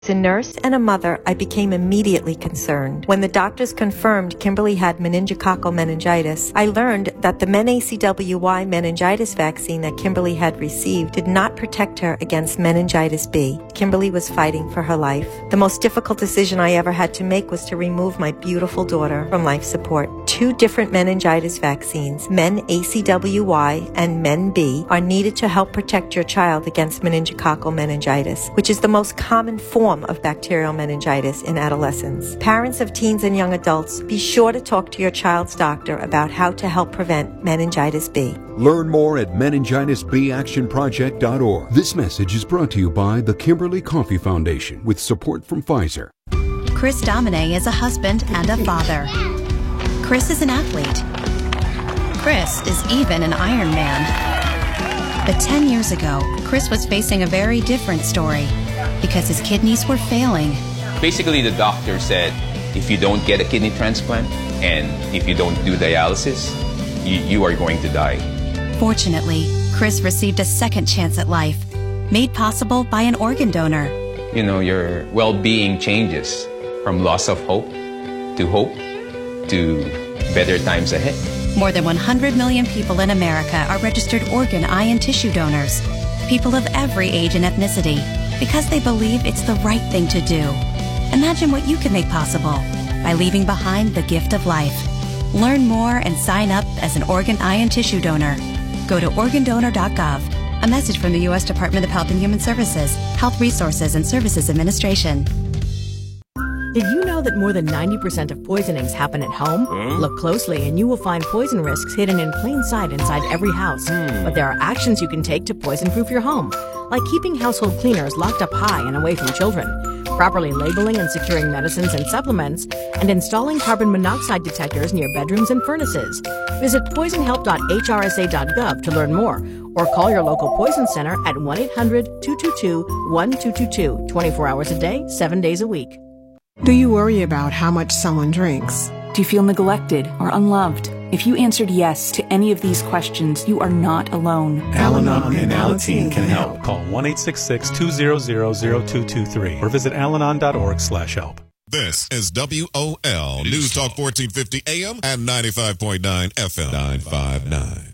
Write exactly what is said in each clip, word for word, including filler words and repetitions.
As a nurse and a mother, I became immediately concerned. When the doctors confirmed Kimberly had meningococcal meningitis, I learned that the MenACWY meningitis vaccine that Kimberly had received did not protect her against meningitis B. Kimberly was fighting for her life. The most difficult decision I ever had to make was to remove my beautiful daughter from life support. Two different meningitis vaccines, MenACWY and MenB, are needed to help protect your child against meningococcal meningitis, which is the most common form of bacterial meningitis in adolescents. Parents of teens and young adults, be sure to talk to your child's doctor about how to help prevent meningitis B. Learn more at meningitis b action project dot org. This message is brought to you by the Kimberly Coffee Foundation with support from Pfizer. Chris Domine is a husband and a father. Chris is an athlete. Chris is even an Iron Man. But ten years ago, Chris was facing a very different story because his kidneys were failing. Basically, the doctor said, if you don't get a kidney transplant and if you don't do dialysis, you, you are going to die. Fortunately, Chris received a second chance at life, made possible by an organ donor. You know, your well-being changes from loss of hope to hope to better times ahead. More than one hundred million people in America are registered organ, eye, and tissue donors. People of every age and ethnicity, because they believe it's the right thing to do. Imagine what you can make possible by leaving behind the gift of life. Learn more and sign up as an organ, eye, and tissue donor. Go to organ donor dot gov. A message from the U S Department of Health and Human Services, Health Resources and Services Administration. Did you know that more than ninety percent of poisonings happen at home? Hmm? Look closely and you will find poison risks hidden in plain sight inside every house. Hmm. But there are actions you can take to poison-proof your home, like keeping household cleaners locked up high and away from children, properly labeling and securing medicines and supplements, and installing carbon monoxide detectors near bedrooms and furnaces. Visit poison help dot H R S A dot gov to learn more, or call your local poison center at one eight hundred two two two one two two two, twenty-four hours a day, seven days a week. Do you worry about how much someone drinks? Do you feel neglected or unloved? If you answered yes to any of these questions, you are not alone. Al-Anon and Alateen can help. Call one eight six six two zero zero zero two two three or visit al anon dot org slash help. This is W O L News Talk fourteen fifty A M and ninety-five point nine F M. nine five nine.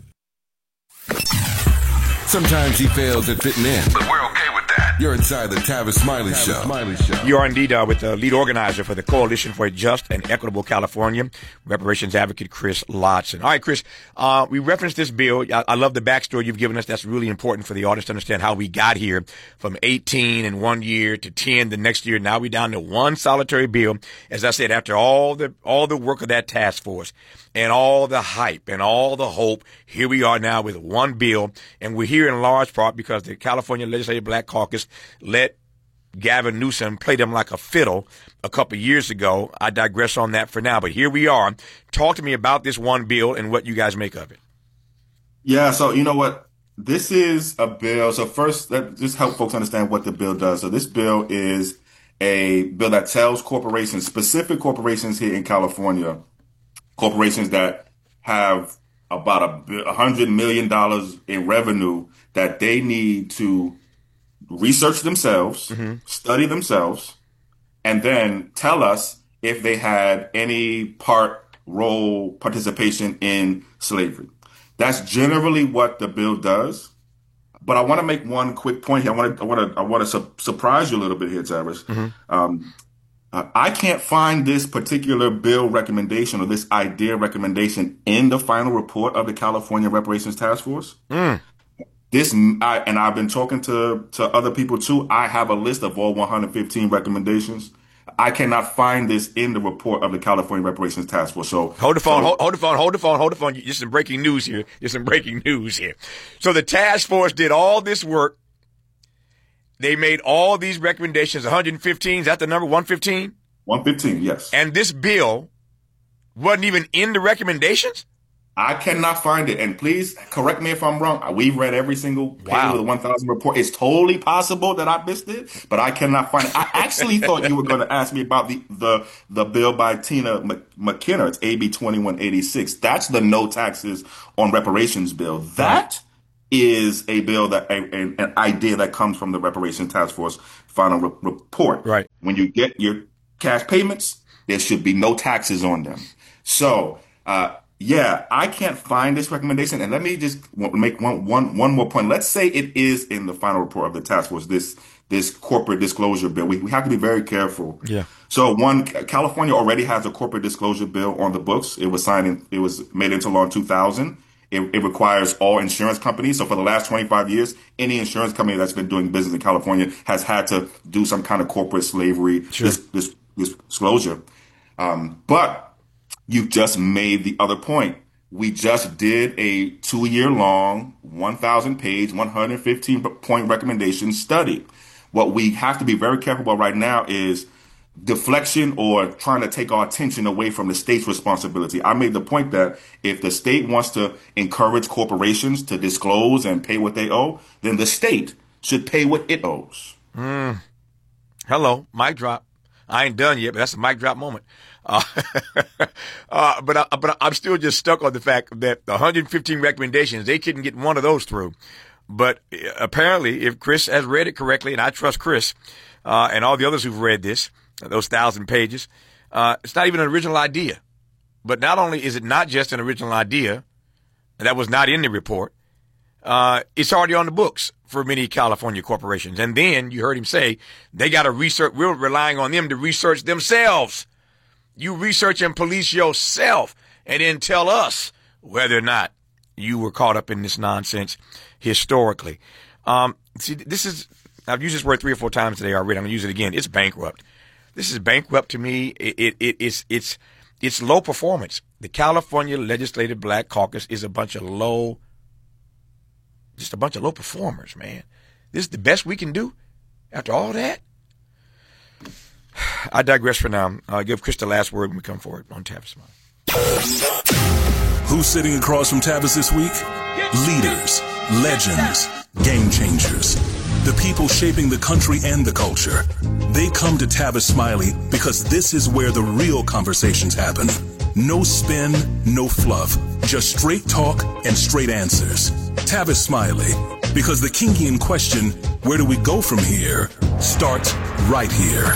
Sometimes he fails at fitting in, but we're okay with that. You're inside the Tavis Smiley Tavis Show. Smiley Show. You are indeed uh, with the lead organizer for the Coalition for a Just and Equitable California, reparations advocate Chris Lotson. All right, Chris, uh, we referenced this bill. I, I love the backstory you've given us. That's really important for the audience to understand how we got here from eighteen in one year to ten the next year. Now we're down to one solitary bill. As I said, after all the all the work of that task force and all the hype and all the hope, here we are now with one bill, and we're here in large part because the California Legislative Black Caucus let Gavin Newsom play them like a fiddle a couple of years ago. I digress on that for now, but here we are. Talk to me about this one bill and what you guys make of it. Yeah, so you know what? This is a bill. So first, let's just help folks understand what the bill does. So this bill is a bill that tells corporations, specific corporations here in California, corporations that have about a hundred million dollars in revenue, that they need to research themselves, mm-hmm. study themselves, and then tell us if they had any part, role, participation in slavery. That's generally what the bill does. But I want to make one quick point here. I want to, I want to, I want to su- surprise you a little bit here, Tavis. Mm-hmm. Um, uh, I can't find this particular bill recommendation or this idea recommendation in the final report of the California Reparations Task Force. Mm. This, I, and I've been talking to, to other people too. I have a list of all one hundred fifteen recommendations. I cannot find this in the report of the California Reparations Task Force. So hold the phone, so, hold, hold the phone, hold the phone, hold the phone. There's some breaking news here. There's some breaking news here. So the task force did all this work. They made all these recommendations. one hundred fifteen, is that the number? one fifteen? one fifteen, yes. And this bill wasn't even in the recommendations? I cannot find it. And please correct me if I'm wrong. We've read every single page wow. of the one thousand report. It's totally possible that I missed it, but I cannot find it. I actually thought you were going to ask me about the, the, the bill by Tina McKenna. It's A B twenty-one eighty-six. That's the no taxes on reparations bill. That is a bill that a, a, an idea that comes from the Reparations Task Force final re- report. Right. When you get your cash payments, there should be no taxes on them. So, uh, yeah, I can't find this recommendation. And let me just make one, one, one more point. Let's say it is in the final report of the task force, this, this corporate disclosure bill. We, we have to be very careful. Yeah. So one, California already has a corporate disclosure bill on the books. It was signed in, it was made into law in two thousand. It, it requires all insurance companies. So for the last twenty-five years, any insurance company that's been doing business in California has had to do some kind of corporate slavery sure. this, this, this disclosure. Um, but you've just made the other point. We just did a two-year long, one thousand page, one hundred fifteen point recommendation study. What we have to be very careful about right now is deflection or trying to take our attention away from the state's responsibility. I made the point that if the state wants to encourage corporations to disclose and pay what they owe, then the state should pay what it owes. Mm. Hello, mic drop. I ain't done yet, but that's a mic drop moment. Uh, uh, but, I, but I'm still just stuck on the fact that the one hundred fifteen recommendations, they couldn't get one of those through. But apparently, if Chris has read it correctly, and I trust Chris uh, and all the others who've read this, those thousand pages, uh, it's not even an original idea. But not only is it not just an original idea, that was not in the report, uh, it's already on the books for many California corporations. And then you heard him say they got to research. We're relying on them to research themselves. You research and police yourself and then tell us whether or not you were caught up in this nonsense historically. Um, see, this is, I've used this word three or four times today already. I'm going to use it again. It's bankrupt. This is bankrupt to me. It, it, it, it's, it's, it's low performance. The California Legislative Black Caucus is a bunch of low, just a bunch of low performers, man. This is the best we can do after all that. I digress for now. I'll give Chris the last word when we come forward on Tavis Smiley. Who's sitting across from Tavis this week? Leaders, legends, game changers. The people shaping the country and the culture. They come to Tavis Smiley because this is where the real conversations happen. No spin, no fluff, just straight talk and straight answers. Tavis Smiley, because the Kingian question, where do we go from here, starts right here.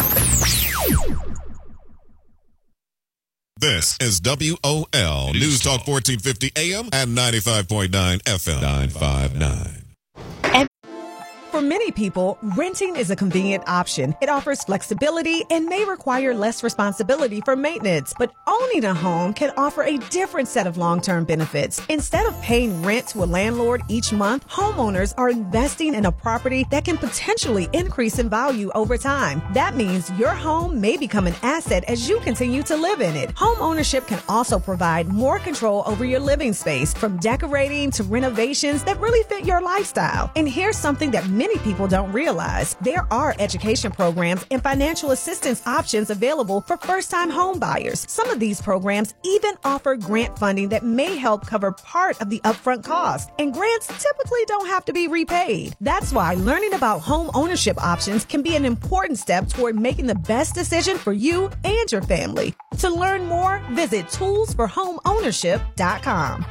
This is W O L News Talk fourteen fifty A M and ninety-five point nine F M. nine five nine. For many people, renting is a convenient option. It offers flexibility and may require less responsibility for maintenance. But owning a home can offer a different set of long-term benefits. Instead of paying rent to a landlord each month, homeowners are investing in a property that can potentially increase in value over time. That means your home may become an asset as you continue to live in it. Home ownership can also provide more control over your living space, from decorating to renovations that really fit your lifestyle. And here's something that many people don't realize. There are education programs and financial assistance options available for first-time home buyers. Some of these programs even offer grant funding that may help cover part of the upfront cost. And grants typically don't have to be repaid. That's why learning about home ownership options can be an important step toward making the best decision for you and your family. To learn more, visit tools for home ownership dot com.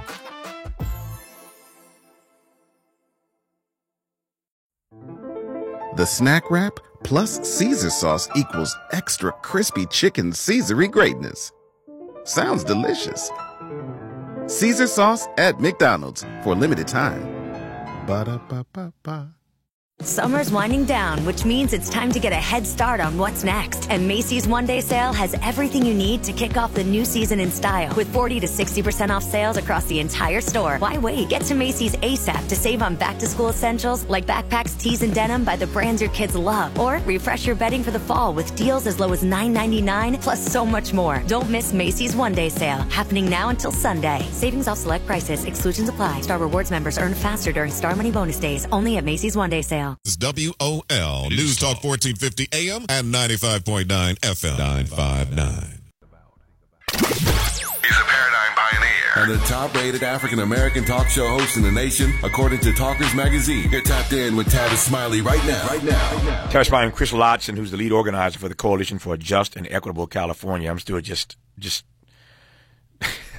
The Snack Wrap plus Caesar sauce equals extra crispy chicken Caesar-y greatness. Sounds delicious. Caesar sauce at McDonald's for a limited time. Ba-da-ba-ba-ba. Summer's winding down, which means it's time to get a head start on what's next. And Macy's One Day Sale has everything you need to kick off the new season in style. With forty to sixty percent off sales across the entire store. Why wait? Get to Macy's ASAP to save on back-to-school essentials like backpacks, tees, and denim by the brands your kids love. Or refresh your bedding for the fall with deals as low as nine ninety-nine, plus so much more. Don't miss Macy's One Day Sale, happening now until Sunday. Savings off select prices. Exclusions apply. Star Rewards members earn faster during Star Money bonus days. Only at Macy's One Day Sale. It's W O L News Talk fourteen fifty A M and ninety-five point nine F M. nine five nine. He's a paradigm pioneer and the top-rated African-American talk show host in the nation, according to Talkers Magazine. You're tapped in with Tavis Smiley right now. Right now. Tavis Smiley and Chris Lotson, who's the lead organizer for the Coalition for a Just and Equitable California. I'm still just, just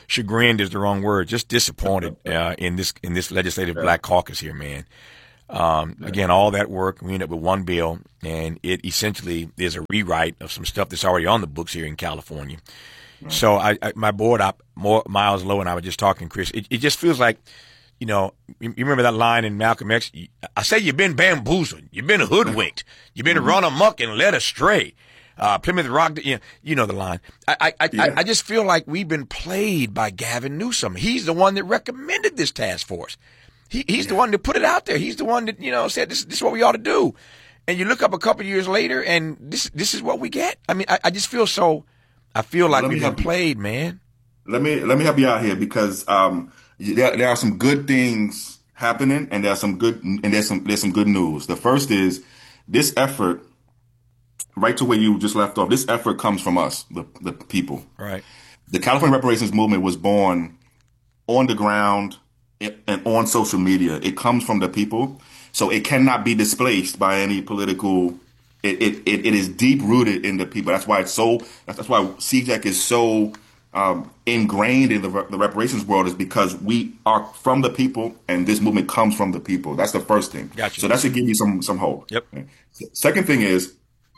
chagrined is the wrong word. Just disappointed uh, in this in this legislative black caucus here, man. Um, again, all that work, we end up with one bill, and it essentially is a rewrite of some stuff that's already on the books here in California. Right. So I, I, my board op, more, Miles Lowe and I were just talking, Chris. It, it just feels like, you know, you, you remember that line in Malcolm X? I say you've been bamboozled, you've been hoodwinked, you've been mm-hmm. run amok and led astray. Uh, Plymouth Rock, you know, you know the line. I, I, I, yeah. I just feel like we've been played by Gavin Newsom. He's the one that recommended this task force. He, he's yeah. the one that put it out there. He's the one that, you know, said this, this is what we ought to do. And you look up a couple of years later, and this this is what we get. I mean, I, I just feel so. I feel like we've been played, man. Let me let me help you out here because um, there, there are some good things happening, and there's some good and there's some there's some good news. The first is this effort. Right to where you just left off, this effort comes from us, the, the people. Right. The California reparations movement was born on the ground and on social media. It comes from the people, so it cannot be displaced by any political. It it, it, it is deep rooted in the people. That's why it's so. That's why C J E C is so um, ingrained in the, the reparations world, is because we are from the people, and this movement comes from the people. That's the first thing. Gotcha. So that should give you some some hope. Yep. Second thing is.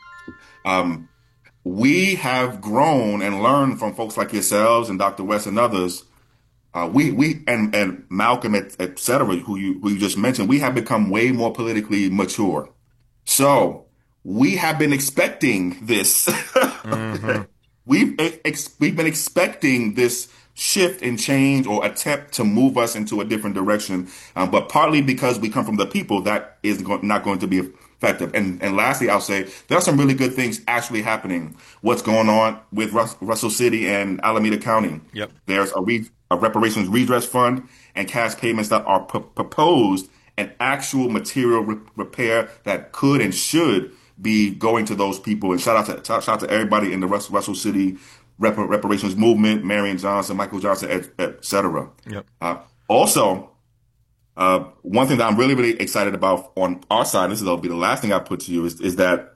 Um, we have grown and learned from folks like yourselves and Doctor West and others. Uh, we, we, and, and Malcolm, et, et cetera, who you, who you just mentioned, we have become way more politically mature. So we have been expecting this. Mm-hmm. We've, ex, we've been expecting this shift and change or attempt to move us into a different direction. Um, but partly because we come from the people, that is go- not going to be effective. And, and lastly, I'll say there are some really good things actually happening. What's going on with Rus- Russell City and Alameda County? Yep. There's a, re- a reparations redress fund and cash payments that are p- proposed, and actual material re- repair that could and should be going to those people. And shout out to shout out to everybody in the Rus- Russell City rep- reparations movement, Marion Johnson, Michael Johnson, et, et cetera. Yep. Uh, also. Uh, one thing that I'm really, really excited about on our side, this will be the last thing I put to you, is, is that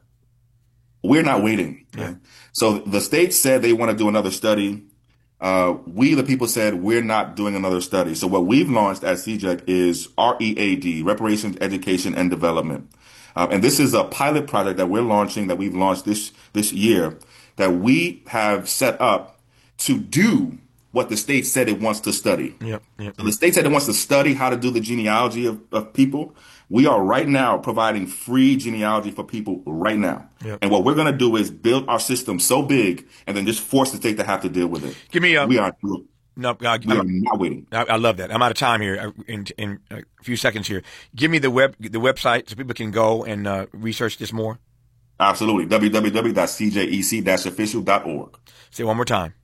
we're not waiting. Yeah. So the state said they want to do another study. Uh, we, the people, said we're not doing another study. So what we've launched at C J E C is R E A D, Reparations, Education, and Development. Uh, and this is a pilot project that we're launching, that we've launched this, this year, that we have set up to do what the state said it wants to study. Yep, yep. So the state said it wants to study how to do the genealogy of, of people. We are right now providing free genealogy for people right now. Yep. And what we're going to do is build our system so big and then just force the state to have to deal with it. Give me a... We are, no, uh, we are not waiting. I, I love that. I'm out of time here in, in a few seconds here. Give me the web the website so people can go and uh, research this more. Absolutely. w w w dot c j e c dash official dot org. Say it one more time.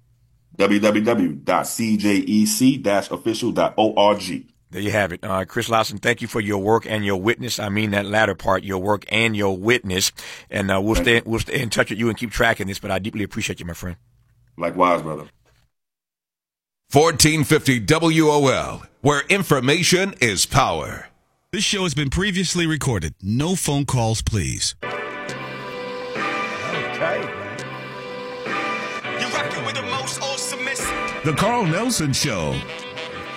w w w dot c j e c dash official dot org. There you have it. Uh, Chris Lawson, thank you for your work and your witness. I mean that latter part, your work and your witness. And uh, we'll Thank stay you. we'll stay in touch with you and keep tracking this, but I deeply appreciate you, my friend. Likewise, brother. fourteen fifty W O L, where information is power. This show has been previously recorded. No phone calls, please. Okay, man. The Carl Nelson Show.